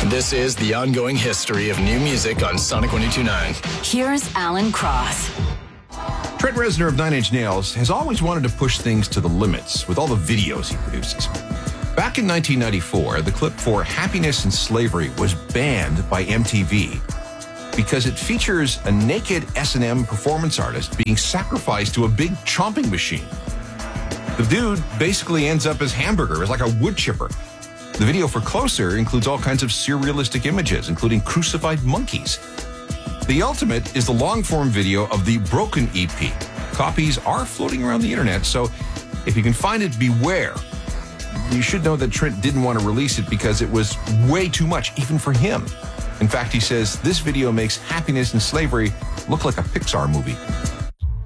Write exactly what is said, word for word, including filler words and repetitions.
And this is the ongoing history of new music on Sonic one oh two point nine. Here's Alan Cross. Trent Reznor of Nine Inch Nails has always wanted to push things to the limits with all the videos he produces. Back in nineteen ninety-four, the clip for Happiness and Slavery was banned by M T V because it features a naked S and M performance artist being sacrificed to a big chomping machine. The dude basically ends up as Hamburger, as like a wood chipper. The video for Closer includes all kinds of surrealistic images, including crucified monkeys. The ultimate is the long-form video of the Broken E P. Copies are floating around the internet, so if you can find it, beware. You should know that Trent didn't want to release it because it was way too much, even for him. In fact, he says this video makes Happiness and Slavery look like a Pixar movie.